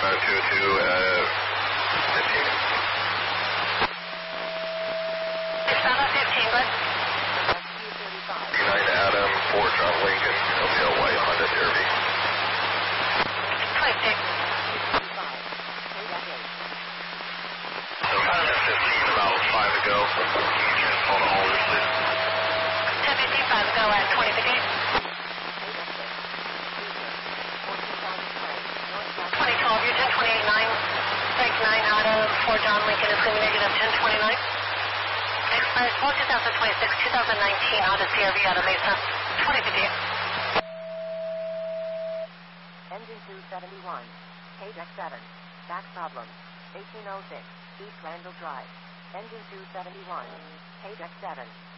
15, bud. 9 Adam, 4 John Lincoln, Hotel White, Honda Derby. 26. So 15 about 5 ago. Can you just call the holders, please? 10:15, 5 ago at 20 the gate. 2012, you're 1028.9. Break 9 out of 4 John Lincoln is going to be negative 1029. Expires 4 2026, 2019 Honda CRV out of Mesa. 20 the gate. Engine 271, KDEC 7, back problem, 1806, East Randall Drive. Engine 271, KDEC 7.